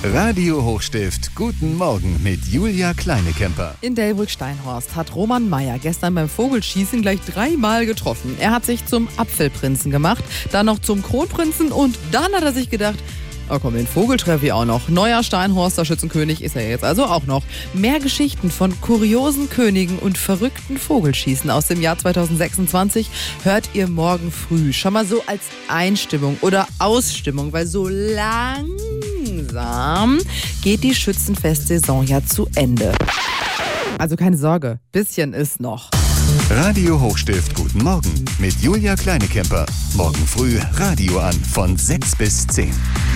Radio Hochstift, guten Morgen mit Julia Kleinekemper. In Delbrück-Steinhorst hat Roman Meyer gestern beim Vogelschießen gleich 3-mal getroffen. Er hat sich zum Apfelprinzen gemacht, dann noch zum Kronprinzen und dann hat er sich gedacht, oh komm, den Vogel treffe ich auch noch. Neuer Steinhorster Schützenkönig ist er jetzt also auch noch. Mehr Geschichten von kuriosen Königen und verrückten Vogelschießen aus dem Jahr 2026 hört ihr morgen früh. Schon mal so als Einstimmung oder Ausstimmung, weil so langsam geht die Schützenfestsaison ja zu Ende. Also keine Sorge, bisschen ist noch. Radio Hochstift, guten Morgen mit Julia Kleinekemper. Morgen früh Radio an von 6 bis 10.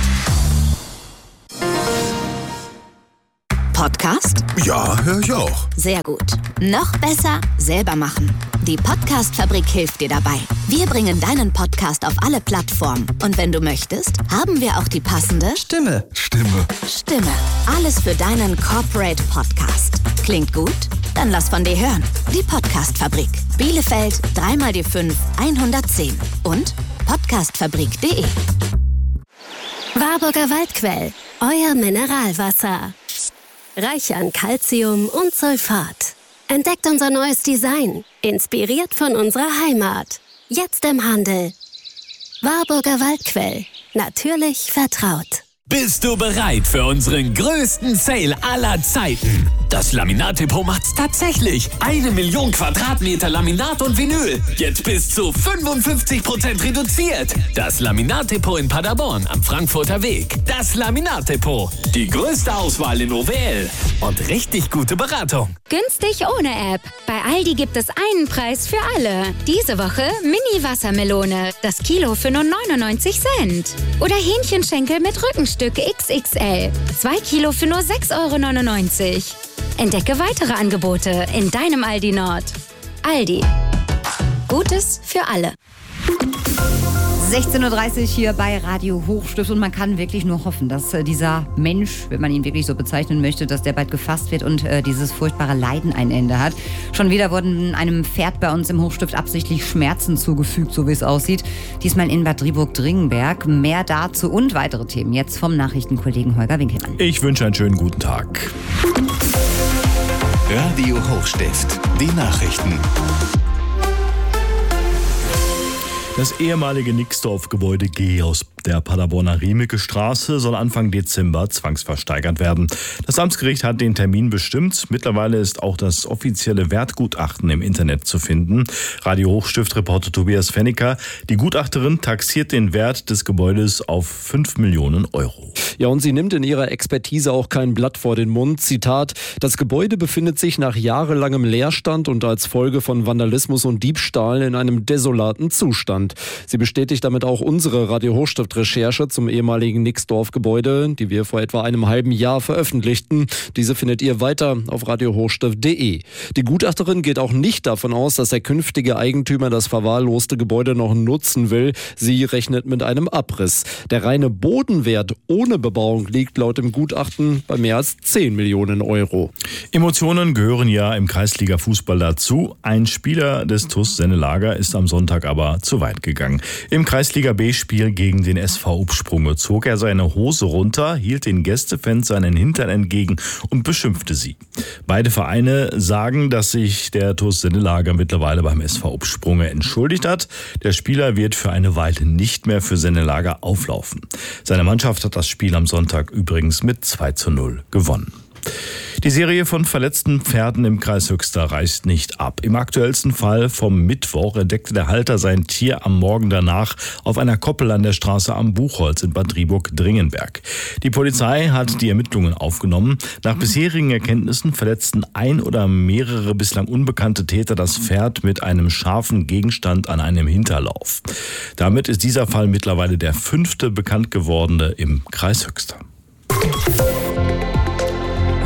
Podcast? Ja, höre ich auch. Sehr gut. Noch besser, selber machen. Die Podcast-Fabrik hilft dir dabei. Wir bringen deinen Podcast auf alle Plattformen. Und wenn du möchtest, haben wir auch die passende Stimme. Alles für deinen Corporate Podcast. Klingt gut? Dann lass von dir hören. Die Podcast-Fabrik. Bielefeld 3x die 5 110 und podcastfabrik.de. Warburger Waldquell, euer Mineralwasser. Reich an Calcium und Sulfat. Entdeckt unser neues Design, inspiriert von unserer Heimat. Jetzt im Handel. Warburger Waldquell, natürlich vertraut. Bist du bereit für unseren größten Sale aller Zeiten? Das Laminat-Depot macht's tatsächlich. 1 Million Quadratmeter Laminat und Vinyl. Jetzt bis zu 55% reduziert. Das Laminat-Depot in Paderborn am Frankfurter Weg. Das Laminat-Depot. Die größte Auswahl in OWL. Und richtig gute Beratung. Günstig ohne App. Bei Aldi gibt es einen Preis für alle. Diese Woche Mini-Wassermelone. Das Kilo für nur 99 Cent. Oder Hähnchenschenkel mit Rückenstück XXL. 2 Kilo für nur 6,99 €. Entdecke weitere Angebote in deinem Aldi Nord. Aldi. Gutes für alle. 16:30 Uhr hier bei Radio Hochstift und man kann wirklich nur hoffen, dass dieser Mensch, wenn man ihn wirklich so bezeichnen möchte, dass der bald gefasst wird und dieses furchtbare Leiden ein Ende hat. Schon wieder wurden einem Pferd bei uns im Hochstift absichtlich Schmerzen zugefügt, so wie es aussieht. Diesmal in Bad Driburg-Dringenberg. Mehr dazu und weitere Themen jetzt vom Nachrichtenkollegen Holger Winkelmann. Ich wünsche einen schönen guten Tag. Radio Hochstift, die Nachrichten. Das ehemalige Nixdorf-Gebäude G aus der Paderborner Riemeke Straße soll Anfang Dezember zwangsversteigert werden. Das Amtsgericht hat den Termin bestimmt. Mittlerweile ist auch das offizielle Wertgutachten im Internet zu finden. Radio Hochstift-Reporter Tobias Fenniker. Die Gutachterin taxiert den Wert des Gebäudes auf 5 Millionen €. Ja, und sie nimmt in ihrer Expertise auch kein Blatt vor den Mund. Zitat: Das Gebäude befindet sich nach jahrelangem Leerstand und als Folge von Vandalismus und Diebstahl in einem desolaten Zustand. Sie bestätigt damit auch unsere Radio Hochstift-Recherche zum ehemaligen Nixdorf-Gebäude, die wir vor etwa einem halben Jahr veröffentlichten. Diese findet ihr weiter auf radiohochstift.de. Die Gutachterin geht auch nicht davon aus, dass der künftige Eigentümer das verwahrloste Gebäude noch nutzen will. Sie rechnet mit einem Abriss. Der reine Bodenwert ohne Bebauung liegt laut dem Gutachten bei mehr als 10 Millionen €. Emotionen gehören ja im Kreisliga-Fußball dazu. Ein Spieler des TuS Sennelager ist am Sonntag aber zu weit gegangen. Im Kreisliga-B-Spiel gegen den SV Upsprunge zog er seine Hose runter, hielt den Gästefans seinen Hintern entgegen und beschimpfte sie. Beide Vereine sagen, dass sich der TuS Sennelager mittlerweile beim SV Upsprunge entschuldigt hat. Der Spieler wird für eine Weile nicht mehr für Sennelager auflaufen. Seine Mannschaft hat das Spiel am Sonntag übrigens mit 2:0 gewonnen. Die Serie von verletzten Pferden im Kreis Höxter reißt nicht ab. Im aktuellsten Fall vom Mittwoch entdeckte der Halter sein Tier am Morgen danach auf einer Koppel an der Straße am Buchholz in Bad Driburg-Dringenberg. Die Polizei hat die Ermittlungen aufgenommen. Nach bisherigen Erkenntnissen verletzten ein oder mehrere bislang unbekannte Täter das Pferd mit einem scharfen Gegenstand an einem Hinterlauf. Damit ist dieser Fall mittlerweile der 5. bekannt gewordene im Kreis Höxter.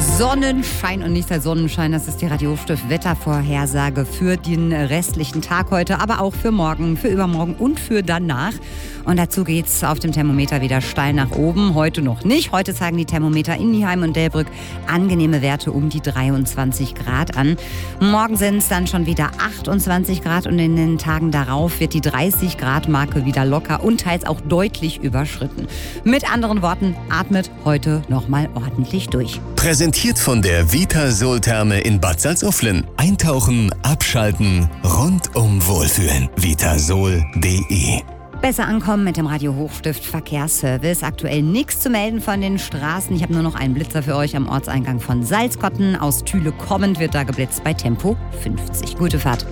Sonnenschein und nicht der Sonnenschein, das ist die Radio-Stift Wettervorhersage für den restlichen Tag heute, aber auch für morgen, für übermorgen und für danach. Und dazu geht's auf dem Thermometer wieder steil nach oben. Heute noch nicht. Heute zeigen die Thermometer in Nieheim und Delbrück angenehme Werte um die 23 Grad an. Morgen sind es dann schon wieder 28 Grad und in den Tagen darauf wird die 30 Grad Marke wieder locker und teils auch deutlich überschritten. Mit anderen Worten, atmet heute nochmal ordentlich durch. Präsentiert von der Vitasol-Therme in Bad Salzuflen. Eintauchen, abschalten, rundum wohlfühlen. Vitasol.de. Besser ankommen mit dem Radio Hochstift Verkehrsservice. Aktuell nichts zu melden von den Straßen. Ich habe nur noch einen Blitzer für euch am Ortseingang von Salzkotten. Aus Thüle kommend wird da geblitzt bei Tempo 50. Gute Fahrt.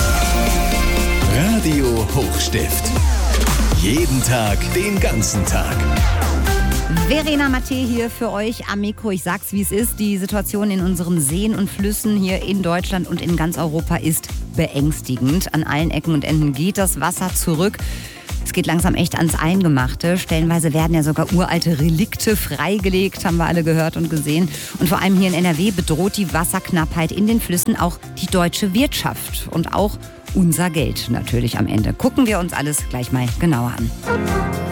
Radio Hochstift. Jeden Tag, den ganzen Tag. Verena Matthä hier für euch am Mikro. Ich sag's, wie es ist. Die Situation in unseren Seen und Flüssen hier in Deutschland und in ganz Europa ist beängstigend. An allen Ecken und Enden geht das Wasser zurück. Es geht langsam echt ans Eingemachte. Stellenweise werden ja sogar uralte Relikte freigelegt, haben wir alle gehört und gesehen. Und vor allem hier in NRW bedroht die Wasserknappheit in den Flüssen auch die deutsche Wirtschaft und auch unser Geld natürlich am Ende. Gucken wir uns alles gleich mal genauer an.